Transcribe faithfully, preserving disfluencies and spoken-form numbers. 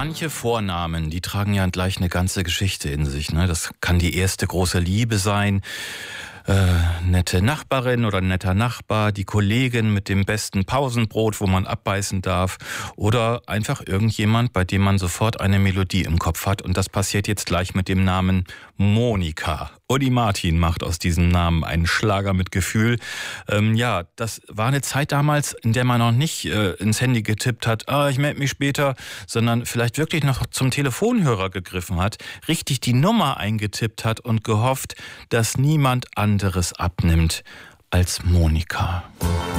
Manche Vornamen, die tragen ja gleich eine ganze Geschichte in sich, ne? Das kann die erste große Liebe sein, äh, nette Nachbarin oder netter Nachbar, die Kollegin mit dem besten Pausenbrot, wo man abbeißen darf, oder einfach irgendjemand, bei dem man sofort eine Melodie im Kopf hat. Und das passiert jetzt gleich mit dem Namen Monika. Uli Martin macht aus diesem Namen einen Schlager mit Gefühl. Ähm, ja, das war eine Zeit damals, in der man noch nicht äh, ins Handy getippt hat, ah, ich melde mich später, sondern vielleicht wirklich noch zum Telefonhörer gegriffen hat, richtig die Nummer eingetippt hat und gehofft, dass niemand anderes abnimmt als Monika.